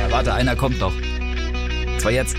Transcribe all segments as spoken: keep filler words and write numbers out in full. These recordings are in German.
Warte, einer kommt noch. Zwar jetzt.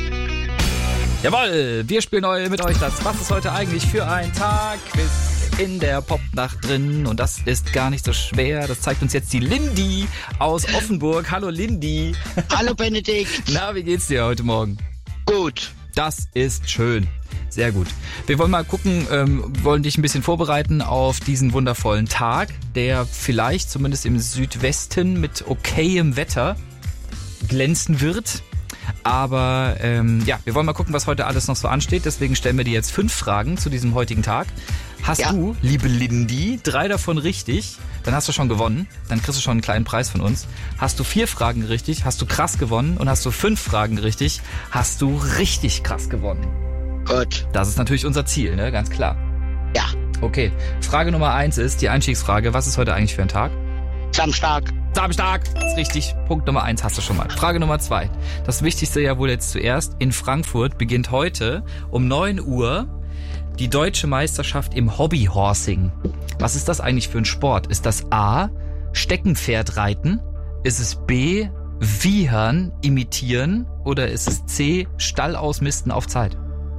Jawohl, wir spielen neu mit euch das Was ist heute eigentlich für ein Tag? Quiz in der Popnacht drin und das ist gar nicht so schwer. Das zeigt uns jetzt die Lindy aus Offenburg. Hallo Lindy. Hallo Benedikt. Na, wie geht's dir heute Morgen? Gut. Das ist schön. Sehr gut. Wir wollen mal gucken, ähm, wollen dich ein bisschen vorbereiten auf diesen wundervollen Tag, der vielleicht zumindest im Südwesten mit okayem Wetter glänzen wird. Aber ähm, ja, wir wollen mal gucken, was heute alles noch so ansteht. Deswegen stellen wir dir jetzt fünf Fragen zu diesem heutigen Tag. Hast ja. du, liebe Lindy, drei davon richtig, dann hast du schon gewonnen. Dann kriegst du schon einen kleinen Preis von uns. Hast du vier Fragen richtig, hast du krass gewonnen. Und hast du fünf Fragen richtig, hast du richtig krass gewonnen. Gut. Das ist natürlich unser Ziel, ne? Ganz klar. Ja. Okay, Frage Nummer eins ist die Einstiegsfrage. Was ist heute eigentlich für ein Tag? Samstag. Samstag, ist richtig. Punkt Nummer eins hast du schon mal. Frage Nummer zwei. Das Wichtigste ja wohl jetzt zuerst. In Frankfurt beginnt heute um neun Uhr die deutsche Meisterschaft im Hobbyhorsing. Was ist das eigentlich für ein Sport? Ist das A, Steckenpferdreiten? Ist es B, Wiehern imitieren? Oder ist es C, Stall ausmisten auf Zeit?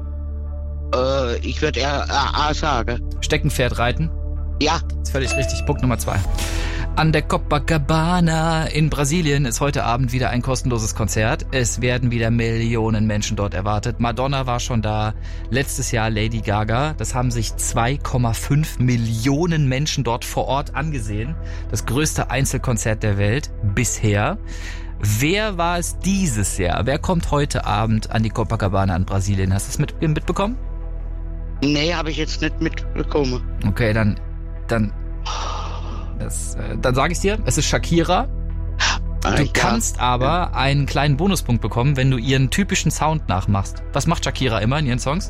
Äh, ich würde eher A, A sagen. Steckenpferdreiten? Ja. Ist völlig richtig. Punkt Nummer zwei. An der Copacabana in Brasilien ist heute Abend wieder ein kostenloses Konzert. Es werden wieder Millionen Menschen dort erwartet. Madonna war schon da. Letztes Jahr Lady Gaga. Das haben sich zwei Komma fünf Millionen Menschen dort vor Ort angesehen. Das größte Einzelkonzert der Welt bisher. Wer war es dieses Jahr? Wer kommt heute Abend an die Copacabana in Brasilien? Hast du es mit, mitbekommen? Nee, habe ich jetzt nicht mitbekommen. Okay, dann... dann Das, äh, dann sage ich dir, es ist Shakira. Du ja. kannst aber einen kleinen Bonuspunkt bekommen, wenn du ihren typischen Sound nachmachst. Was macht Shakira immer in ihren Songs?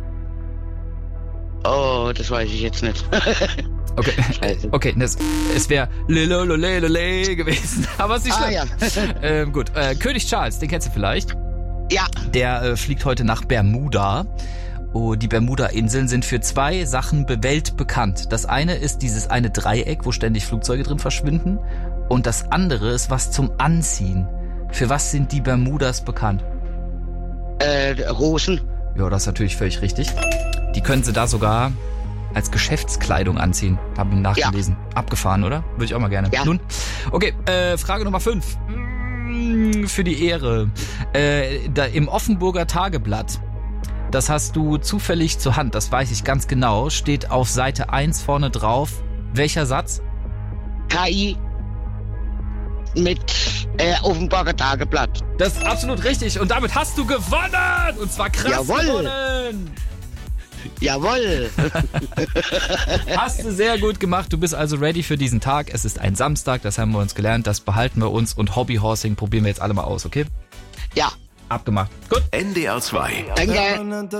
Oh, das weiß ich jetzt nicht. Okay, okay, das, es wäre Lelololelole gewesen, aber es ist nicht schlimm. Ah, ja. ähm, gut, äh, König Charles, den kennst du vielleicht. Ja. Der äh, fliegt heute nach Bermuda. Oh, die Bermuda-Inseln sind für zwei Sachen weltbekannt. Das eine ist dieses eine Dreieck, wo ständig Flugzeuge drin verschwinden. Und das andere ist was zum Anziehen. Für was sind die Bermudas bekannt? Äh, Hosen. Ja, das ist natürlich völlig richtig. Die können sie da sogar als Geschäftskleidung anziehen. Haben wir nachgelesen. Ja. Abgefahren, oder? Würde ich auch mal gerne. Ja. Nun, okay, äh, Frage Nummer fünf. Für die Ehre. Äh, da im Offenburger Tageblatt, das hast du zufällig zur Hand, das weiß ich ganz genau, steht auf Seite eins vorne drauf. Welcher Satz? K I mit äh, Offenburger Tageblatt. Das ist absolut richtig und damit hast du gewonnen! Und zwar krass Jawohl. gewonnen! Jawohl! Hast du sehr gut gemacht, du bist also ready für diesen Tag. Es ist ein Samstag, das haben wir uns gelernt, das behalten wir uns und Hobbyhorsing probieren wir jetzt alle mal aus, okay? Ja. Abgemacht. Gut. N D R zwei. Danke.